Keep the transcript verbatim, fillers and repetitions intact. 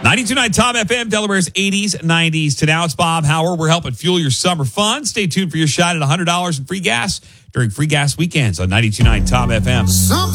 ninety-two point nine Tom F M, Delaware's eighties, nineties to now. It's Bob Howard. We're helping fuel your summer fun. Stay tuned for your shot at one hundred dollars in free gas during free gas weekends on ninety-two point nine Tom F M.